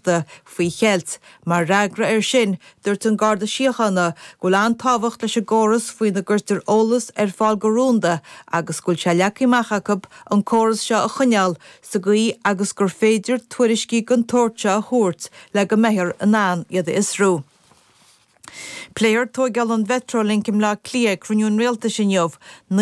seachta faoi chealt, mar ragra sin dúirt an Garda Síochána go lean tábhacht leis góras faoi na gurtar ólas fáil go rúnda agus gúil se leacimeachachab an córas seo a chuneal sa gaí agus gur féidir tuairiscí gan tóirte a thuairt le go mbeithir an án iad is rú. Pléir tógáil an Metrolink im lá clia cruniún réalta sin jobh,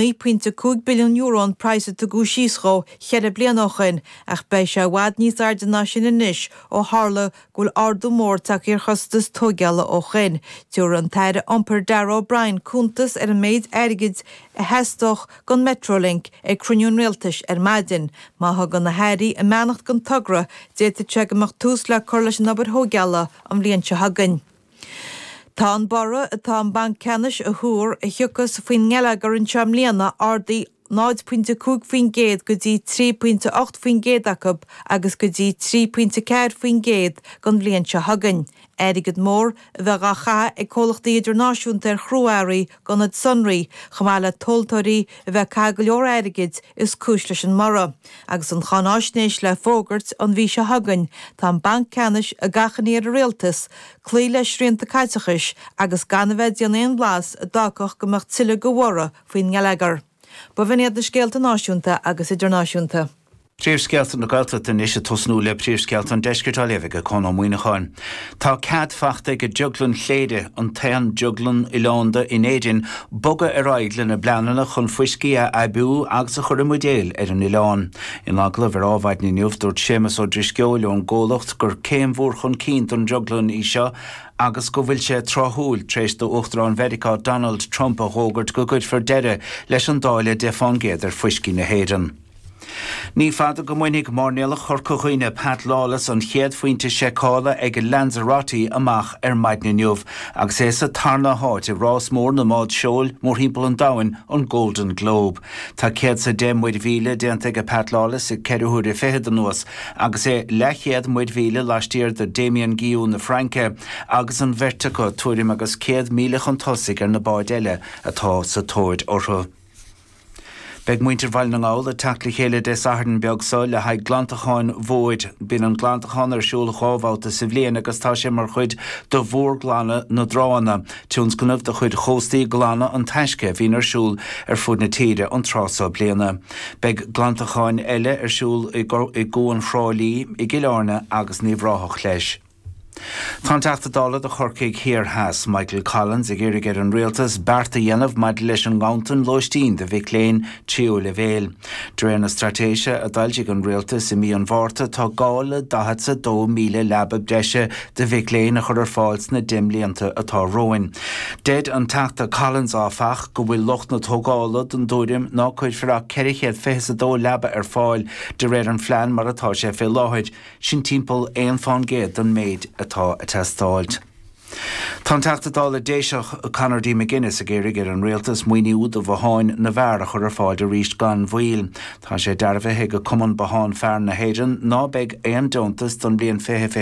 9.2 billiún euro an praise to go síosró chead blian ochan ach bei se bhad níos arda sin inis ó hála gúil ardú mór take ar chustas tógála ó chin. Dúr an teire ampur Darragh O'Brien cúntas an méid airgid a heistoch gan Metrolink ag cruniún réaltais maidin, má ha gan na hairí a meanacht gan tugra déta te amach tús le chuir leis an obair tógála am líon se hagan. Tá an bara atá an bank ceannis a thuair a thiocas faoin ngealagar an seam líana ardaí 9.2 faoin géad go dtí 3.8 faoin géad acab agus go dtí 3.4 faoin géad gan bblion se hagan. Éirigid mór bheith a cha ag cólachtaí idirnáisiúnta ar chrúairí gan ad sunraí chamála toltóirí bheith ca go leor éirigid is cúis leis an mara. Agus an chanáisnéis le fógart an bhí se hagan tá an bank ceannis a gachaní ar a réaltas, clí leis rianta caiitechais agus gan bheith an éon blas a dácach go meach tuile go mhara faoin ngealagar. Ba bhíad na scéalta náisiúnta agus idirnáisiúnta. Príomhscealta na Gaelta den is a tosnú le príomhscealta an deiscirt lévige chun an muoineáin. Tá cad fachta go juglan chléide an tean juglan Ilánda in éidirn boga ar aiglan na bleanana chun fuiscí a aibú agus a chur a modéil ar an Ilán. In agla bhar ábhaid ní niuh dúirt sémas ó drisceol an ggólacht gur céim mhór chun cínt an juglan iseo agus go bhfuil sé trothúil tréis do Uachtarán Mheiriceá Donald Trump a thógart go gcuid for deire leis an dáile de fangéad ar fuiscí na héireann. Ní fada go muinnig mórnéala chorcochuoine Pat Lawless an chéad faointe seacála ag Lanzarote amach ar maidne niuh agus é sa tarna háit I rás mór na mád seol mór hímpel an dain an Golden Globe. Tá céad sa 10 mhíle déanta ag Pat Lawless ag ceirúir I féhead an nuas agus é lechéad mhíle láistíir de Damien Guillaume na Franke agus an Vertigo tuairim agus 100 míle chun tosaigh ar na báid eile atá sa tóid orthu. Beg muintir bhail na ngáil a tacla chéile de saharn beag sáil le haid glantacháin mhóid bin an glantacháin ar siúla chábháilta sa bhliain agus tá sé mar chuid do bhór glána na drána túns gonneamh de chuid chóstaí glána an teisce hín ar siúl ar fud na tíre an trásá bliana. Beg glantacháin eile ar siúl I gcóan frálí I gciileárna agus níomhráthach leis. Tá teachtadála a chorcaigh hir has Michael Collins ag éirigh ar an réaltas bearta dhéanamh maid leis an gáuntan Lóistín de bhíh léin tríú le bhéal. Dre na stratéise a dailsigh an réaltas I mí an bhárta tá gála 2 míle lebbe breise de bhíh léin a chur ar fáils na dimlíonta atá roin. Dead an teachta Collins áfach go bhfuil locht na tógála don dúrim ná chuid fearach 42 lebbe ar fáil de réir an phlean mar atá sé fé láthid sin timpeall éon fán géad don méid atá a testáilt. Tá teachtadála déiseach Conor D. McGuinness a géirigh ar an réaltas muoine úd a bháin na bhar a chur ar fáil a ríist gan bhil. Tá sé dearbhithe go cumann bháin fearr na héireann ná beag éon dontas don blion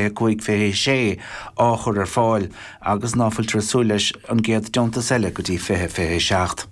25-26 á chur ar fáil agus náfuil trasúis an géad dontas eile go dtí 25-6.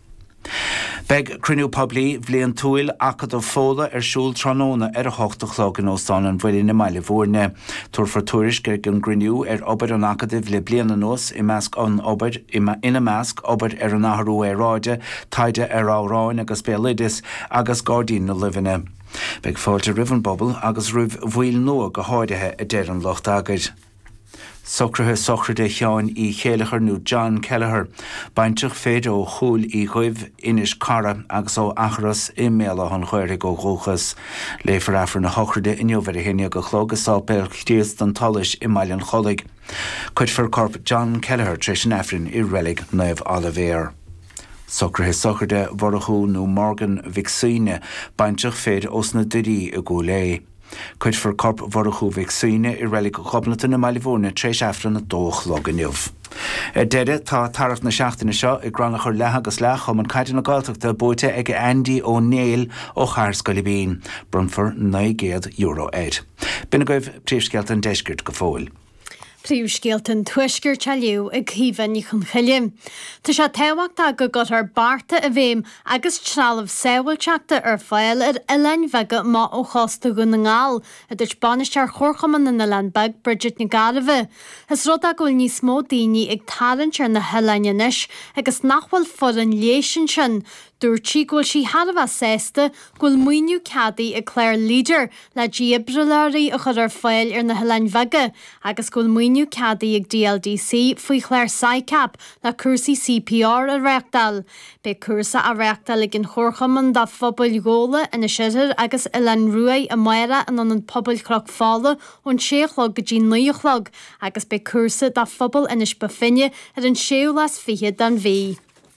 Beg cruniú poblí bblion túil acad ó fóla ar siúl tróna ar a 8 chlog in Óstán an bhfuil na maile bhórne. Túr for túris gur an griniú ar obair an acadh le blian an nos I measc an obair ina measc obair ar an áthú ráide, taide ar áráin agus bélidas agus gádaín na livinne. Beg fáilte rivan bobbal agus rih bhil nua go háidethe a deir an locht agaid. Socrathe sochra de cheáin I chéalachar nó John Kelleher, baintach féidir ó chúl I chuibh inis cara agus ó achras I méla an chuirigh ó ghóchas. Léifar afar na hochraide inniuhar a héine go chlógus ápéil chtíos don talis I mailean cholig. Cuid for corp John Kelleher treis an afrin I relic Naomh Olivéir. Socrathe sochraide vorachú nó Morgan Vicsuine, baintach féidir os na durí a gólé. Cuid for corp vorachú Vicsuine I relic choblanta na mailivórne treis afran na dóch loganiuh. Deire tá tarach na seachtainna seo I grannach chur lethe agus lech chum an caiidir na Gaeltachta buaite ag Andy O'Neill ó Charscoilibín, brunfar €9. Bina goibh príomhscealta an deiscirt go fóil. Príomhscéaltainn tuisgur tealiú ag cíomhan í chun chaillim. Tá sé tehachtá go got ar barta a bhéim agus trealamh saoilteachta ar fáil ar Ellen Vega má ó chásta go na ngáil a dúirt banistear chorchaman na Landbag Bridget na Garibhe. Is rud a gúil níos mó daoine ag tarint ar na heileannis agus nachhfuil foran léisian sin. Dúirtí gúil sí Harbh sésta gúil muoinú cadaí a Claire Leader le díabrileirí a chur ar fáil ar na Ellen Vega agus gúil muoinú cadaí ag DLDC faoi Claire Sycap le cursaí CPR a reachtal. Be cursa a reachtal ag an chorchaman da phobal góla ina siir agus Ellen Ruai a maira an an pobl croch fála ón séchlog go dtí nuochlog agus be cursa da phobal inis befinne ar an séú las fihe dan bhí.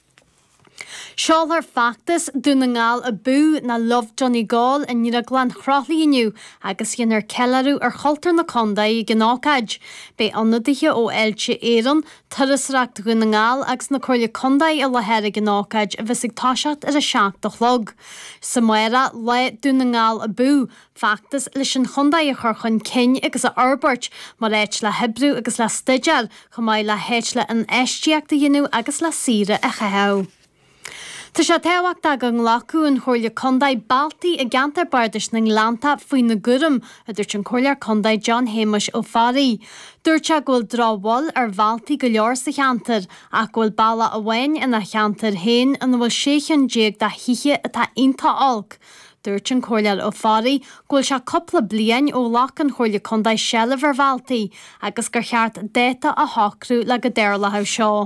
Seáil ar factas dúna ngáil a bú na Love Johnny Gall in níra glan chrothlaí inniu agus gin ar celarú ar choltar na condaí gnácaid. Be anadaithe ó eilte éan tarasreacht dúna ngáil agus na choirle condaí a lehéir gnácaid a bheits ag táiseacht ar a seach do chlog. Samuera le dúna ngáil a bú factas leis an chondaí a churchan cin agus a arbert mar éit le Hebrew agus le stideal chumáid le héit le an eisteachta dhéanú agus le síre a cheheu. Tá sé tehacht ag an lacu an chóirle condaid baltaí a gantar bardais na Nglanta faoi na Gurum a dúirt an chóirlear condaid John Hamish ó Faraí. Dúirt se ghfuil drábháil ar bhaltaí go leor sa cheantar ach ghfuil balla a bhain ina cheantar hain an bhfuil séchan déag de hithe atá inta alc. Dúirt an chóirlear ó Faraí ghfuil se coppla bliain ó lach an chóirle condaid seileh ar bhaltaí agus gur cheart déta a hacrú le go déirlathe seo.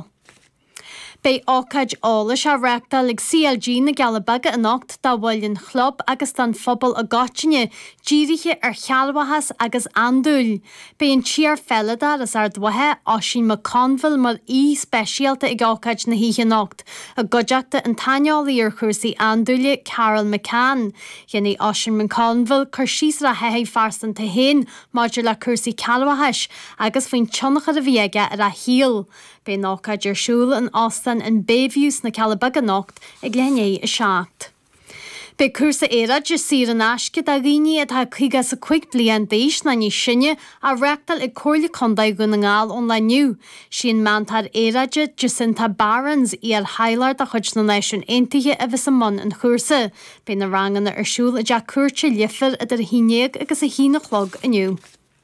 Bei ácaid ála se reachtal ag CLG na Galabaga an ocht dá bhfuiln chlub agus tan phobal a gáitine dírithe ar chealbhachas agus andúil. Bei an tíar felladar as ar dwathe ásin McConville mar speisialta ag ácaid na híthe nocht a godeachta an taineálaí ar chuirsaí andúile Carol McCann. Dhéanaí ásin McConville chur síos ra heigh farstan ta hain maidir le chuirsaí cealbhachas agus faoin tionachar a bhíige ar a híal. Bei nácaid ar siúil an Austin in Bayviews na Calabaga nocht ag lené a seacht. Bei cursa éad de sir an asce a riine atá chuigas a chuig blian déis na ní sinne a reachtal ag cóirle condaid go na ngáil ón leniu. Sin mantar éaide Jacinta Barons ar heilar a chuid na Nation Aontaithe a bheits man an chursa. Bei na ranganna ar siúil a de cuairte liefar a hinéag agus a hína chlog aniu.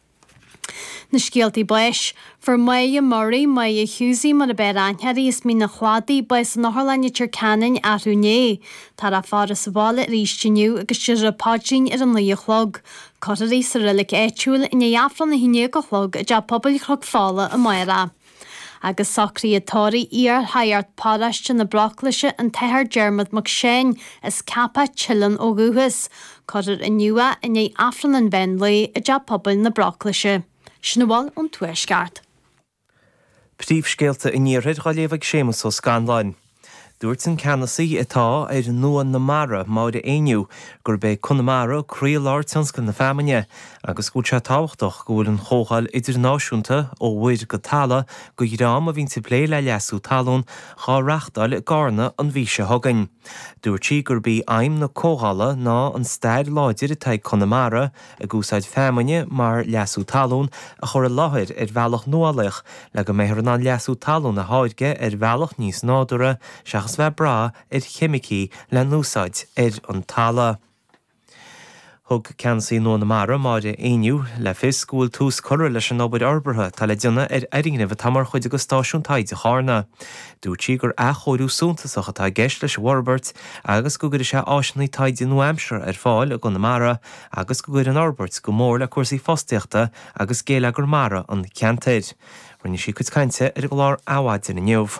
Na scialtaí buis, for Maya Murray, Maya Hughesy mar a beir anhearí is mí na chládaí buis an nachirlainne tircanin a rúné. Tar a fára sa bhála ríistiniu agus siar a pádín ar an líochlog. Cotarí sa rilik éitiúil in éafran na híné go chlog a de pobl chlog fála a maira. Agus sacrí atóí ar haiart páraiste na broclaise an tehar Dermot McShane is cappa chillan ó guhas. Cotar a nua in éafran an benlé a de pobl na broclaise. Snabal an tuaisceart. Príomhscéalta in níorthaid gáiléomh sémas ó Scanláin. Dúirt an Cannasaí atá ar nuan na mara máide ainiu gur bé Connemara críoláir tionscan na feamaine agus gúil se táhachtach go bhfuil an chógáil idirnáisiúnta ó bhuiir go talla go dhrám a bhín sa plé le leasú talún chá reachtáil i gcáranna an bhí se thugainn. Dúirtí gur bí aim na cógála ná an stair láidir atá Connemara a gúsáid feamaine mar leasú talún a chur a láthir ar bhealach nualaich le go méthar an leasú talún na háidge ar bhealach níos nádúra seachas bheith bra ar chimicí le núsáid ar an talla. Thug Cannasaí nó na mara máide ainiu le fis gúil tús chuir leis an nóbaid orbartha tá le duna ar airinghnimh tamar chuid agus stáisiún taid a chána. Dúirtí gur a chóirú súntasach atá gceist leis Warbert agus go gur sé áisinaí taid in New Hampshire ar fáil a go na mara agus go gur an Orbert go mór le cuasaí fostaíochta agus géile gur mara an ceantaid. Rinne sí chuid cainte ar go lár áhaid in inniuh.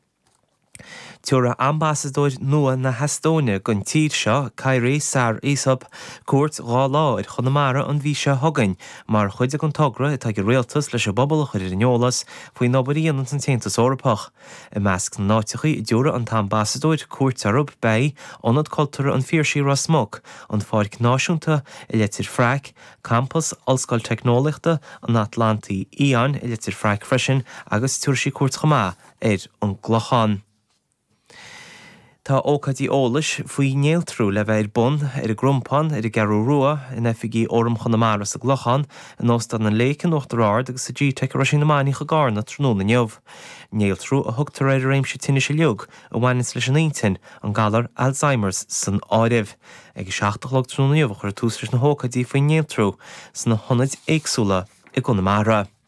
Tuaire ambassadóir nua na Hastóine gon tír seo Cairí Sar Ísop cuairt gá láir Connemara an bhí se thugainn mar chuide an togra atá go réaltas leis a bobbal chuir in neolalas faoi nóbaríon an téantas orpach. I measc náitichaí I dúra an tá ambassadóir cuairt arb bei ónad cultúra an fíorsí Rasmog an fáric náisiúnta I letir Fraic, campus Ollscoil Technoliachta an Atlantaí Íon I letir Fraic freisin agus tuairisí cuairt chomá ar an gglochan. Tá ócadí ólas faoi néaltrú le bheith bun ar a grumpan ar a garú rua in efigí orm Chonamara sa glochan in óstan an lécan ochtarrád agus sa dí te ra sin namáí go gána trú na neomh. Néaltrú a thugtar ar réimse tinine se leog a bhhainnis leis an éintin an galar Alzheimer's san áibh. Ag 16 trúna neomh chuir túsris na hócadí faoi néaltrú san na honnaid éagsúla i Conamara.